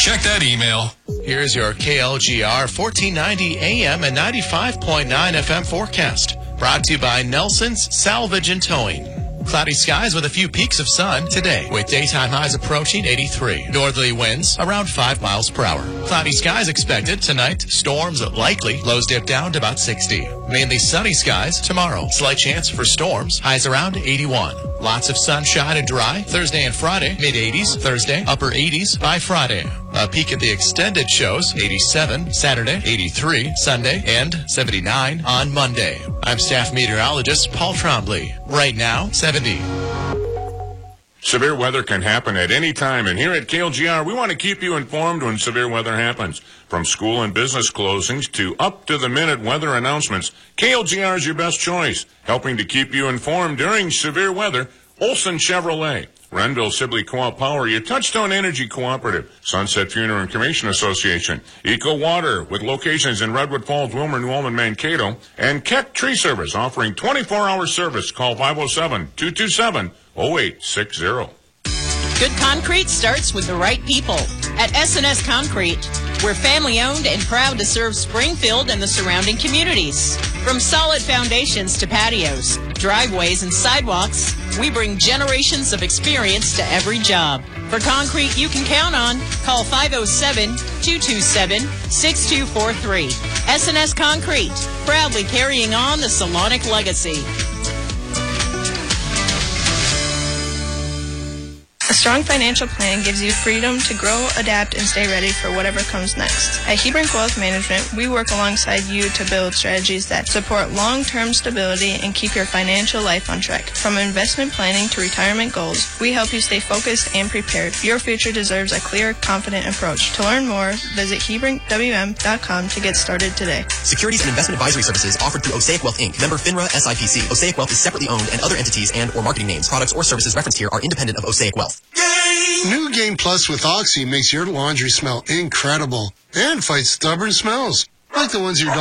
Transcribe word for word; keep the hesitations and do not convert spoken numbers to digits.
Check that email. Here's your K L G R fourteen ninety A M and ninety-five point nine F M forecast. Brought to you by Nelson's Salvage and Towing. Cloudy skies with a few peaks of sun today, with daytime highs approaching eighty-three. Northerly winds around five miles per hour. Cloudy skies expected tonight. Storms likely. Lows dip down to about sixty. Mainly sunny skies tomorrow. Slight chance for storms. Highs around eighty-one. Lots of sunshine and dry. Thursday and Friday, mid-eighties. Thursday, upper eighties by Friday. A peek at the extended shows, eighty-seven. Saturday, eighty-three. Sunday, and seventy-nine on Monday. I'm staff meteorologist Paul Trombley. Right now, seventy. Severe weather can happen at any time, and here at K L G R, we want to keep you informed when severe weather happens. From school and business closings to up-to-the-minute weather announcements, K L G R is your best choice. Helping to keep you informed during severe weather, Olson Chevrolet. Renville Sibley Co-op Power, your Touchstone Energy Cooperative, Sunset Funeral and Cremation Association, Eco Water with locations in Redwood Falls, Wilmer, New Ulm, and Mankato, and Keck Tree Service offering twenty-four hour service. Call five oh seven, two two seven, oh eight six oh. Good concrete starts with the right people. At S and S Concrete, we're family-owned and proud to serve Springfield and the surrounding communities. From solid foundations to patios, driveways, and sidewalks, we bring generations of experience to every job. For concrete you can count on, call five oh seven, two two seven, six two four three. S and S Concrete, proudly carrying on the Salonic legacy. A strong financial plan gives you freedom to grow, adapt, and stay ready for whatever comes next. At Hebrink Wealth Management, we work alongside you to build strategies that support long-term stability and keep your financial life on track. From investment planning to retirement goals, we help you stay focused and prepared. Your future deserves a clear, confident approach. To learn more, visit Hebrink W M dot com to get started today. Securities and investment advisory services offered through Osaic Wealth Incorporated. Member FINRA S I P C. Osaic Wealth is separately owned, and other entities and or marketing names, products, or services referenced here are independent of Osaic Wealth. New Game Plus with Oxy makes your laundry smell incredible and fights stubborn smells, like the ones your